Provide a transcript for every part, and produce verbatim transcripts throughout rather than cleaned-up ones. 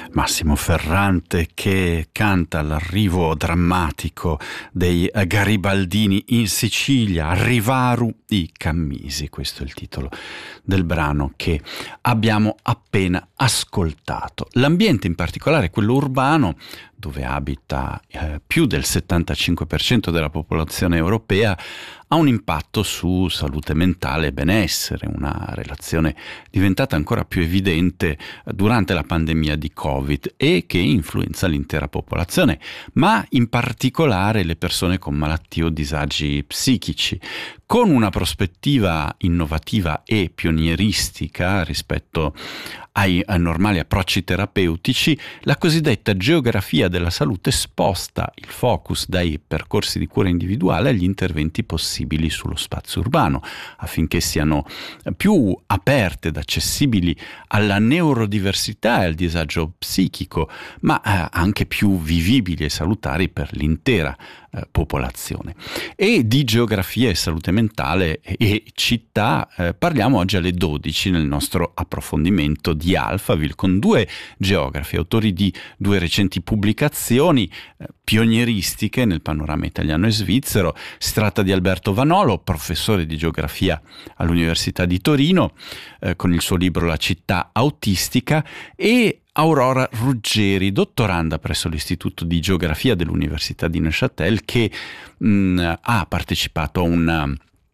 Massimo Ferrante che canta l'arrivo drammatico dei garibaldini in Sicilia, Arrivaru i Cammisi, questo è il titolo del brano che abbiamo appena ascoltato. L'ambiente, in particolare quello urbano, dove abita eh, più del settantacinque per cento della popolazione europea, ha un impatto su salute mentale e benessere, una relazione diventata ancora più evidente durante la pandemia di Covid e che influenza l'intera popolazione, ma in particolare le persone con malattie o disagi psichici. Con una prospettiva innovativa e pionieristica rispetto ai normali approcci terapeutici, la cosiddetta geografia della salute sposta il focus dai percorsi di cura individuale agli interventi possibili sullo spazio urbano, affinché siano più aperte ed accessibili alla neurodiversità e al disagio psichico, ma eh, anche più vivibili e salutari per l'intera eh, popolazione. E di geografia e salute mentale e città eh, parliamo oggi alle dodici nel nostro approfondimento di Alphaville con due geografi, autori di due recenti pubblicazioni eh, pionieristiche nel panorama italiano e svizzero. Si tratta di Alberto Vanolo, professore di geografia all'Università di Torino, eh, con il suo libro La città autistica, e Aurora Ruggeri, dottoranda presso l'Istituto di Geografia dell'Università di Neuchâtel, che mh, ha partecipato a un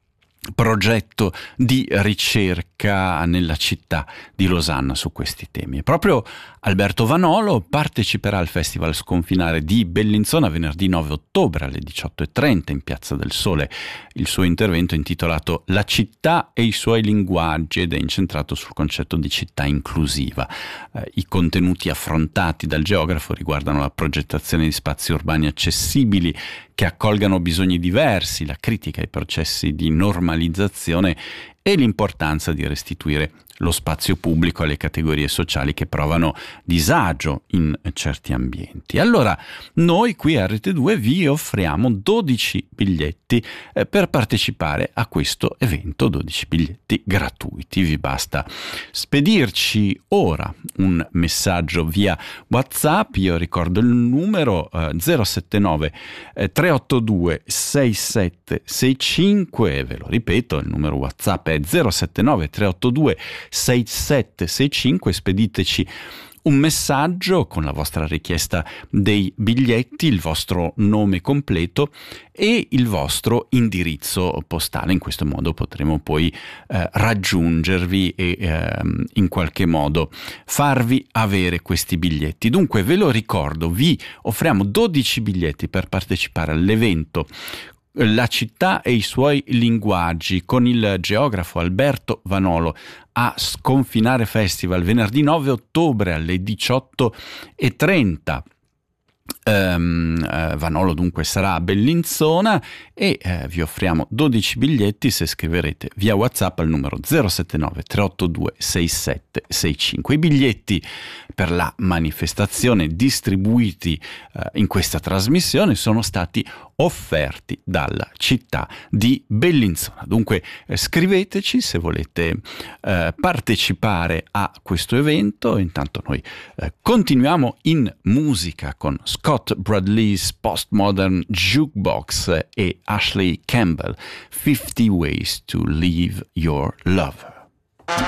progetto di ricerca nella città di Losanna su questi temi. E proprio Alberto Vanolo parteciperà al Festival Sconfinare di Bellinzona venerdì nove ottobre alle diciotto e trenta in Piazza del Sole. Il suo intervento è intitolato La città e i suoi linguaggi ed è incentrato sul concetto di città inclusiva. Eh, I contenuti affrontati dal geografo riguardano la progettazione di spazi urbani accessibili che accolgano bisogni diversi, la critica ai processi di normalizzazione e l'importanza di restituire lo spazio pubblico alle categorie sociali che provano disagio in certi ambienti. Allora, noi qui a Rete due vi offriamo dodici biglietti eh, per partecipare a questo evento, dodici biglietti gratuiti. Vi basta spedirci ora un messaggio via WhatsApp. Io ricordo il numero eh, zero sette nove tre otto due sei sette sei cinque, ve lo ripeto, il numero WhatsApp è zero sette nove tre otto due sei sette sei cinque. Spediteci un messaggio con la vostra richiesta dei biglietti, il vostro nome completo e il vostro indirizzo postale. In questo modo potremo poi eh, raggiungervi e eh, in qualche modo farvi avere questi biglietti. Dunque ve lo ricordo, vi offriamo dodici biglietti per partecipare all'evento La città e i suoi linguaggi con il geografo Alberto Vanolo a Sconfinare Festival venerdì nove ottobre alle diciotto e trenta. Um, uh, Vanolo dunque sarà a Bellinzona e uh, vi offriamo dodici biglietti se scriverete via WhatsApp al numero zero sette nove tre otto due sei sette sei cinque. I biglietti per la manifestazione distribuiti uh, in questa trasmissione sono stati offerti dalla città di Bellinzona. Dunque eh, scriveteci se volete eh, partecipare a questo evento. Intanto noi eh, continuiamo in musica con Scott Bradley's Postmodern Jukebox e Ashley Campbell, fifty Ways to Leave Your Love.